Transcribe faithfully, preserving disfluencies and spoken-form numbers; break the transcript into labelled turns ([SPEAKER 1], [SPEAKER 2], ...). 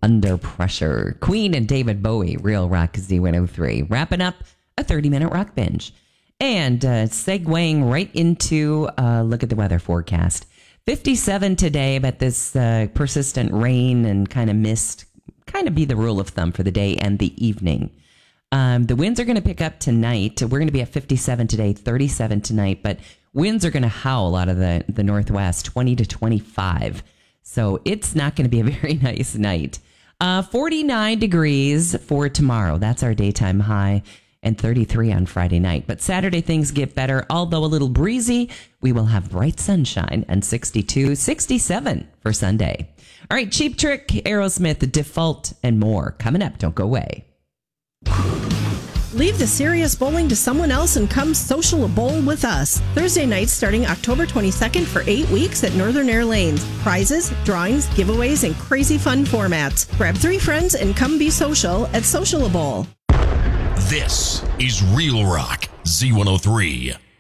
[SPEAKER 1] Under Pressure. Queen and David Bowie, Real Rock Z one oh three. Wrapping up a thirty-minute rock binge. And uh, segueing right into uh, look at the weather forecast. fifty-seven today, but this uh, persistent rain and kind of mist kind of be the rule of thumb for the day and the evening. Um, the winds are going to pick up tonight. We're going to be at fifty-seven today, thirty-seven tonight, but winds are going to howl out of the, the northwest, twenty to twenty-five. So it's not going to be a very nice night. Uh, forty-nine degrees for tomorrow. That's our daytime high. And thirty-three on Friday night. But Saturday things get better, although a little breezy. We will have bright sunshine and sixty-two, sixty-seven for Sunday. All right, Cheap Trick, Aerosmith, Default, and more. Coming up, don't go away.
[SPEAKER 2] Leave the serious bowling to someone else and come social a bowl with us. Thursday nights starting October twenty-second for eight weeks at Northern Air Lanes. Prizes, drawings, giveaways, and crazy fun formats. Grab three friends and come be social at Social a Bowl.
[SPEAKER 3] This is Real Rock Z one oh three.